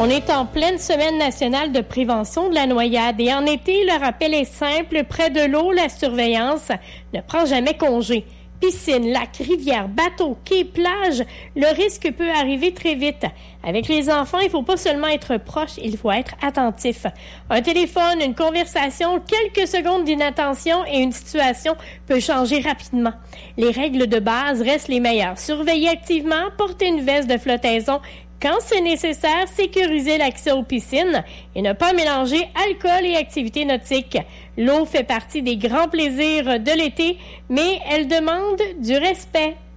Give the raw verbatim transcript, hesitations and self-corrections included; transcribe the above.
On est en pleine semaine nationale de prévention de la noyade et en été, le rappel est simple. Près de l'eau, la surveillance ne prend jamais congé. Piscine, lac, rivière, bateau, quai, plage, le risque peut arriver très vite. Avec les enfants, il ne faut pas seulement être proche, il faut être attentif. Un téléphone, une conversation, quelques secondes d'inattention et une situation peut changer rapidement. Les règles de base restent les meilleures. Surveiller activement, porter une veste de flottaison, quand c'est nécessaire, sécuriser l'accès aux piscines et ne pas mélanger alcool et activités nautiques. L'eau fait partie des grands plaisirs de l'été, mais elle demande du respect.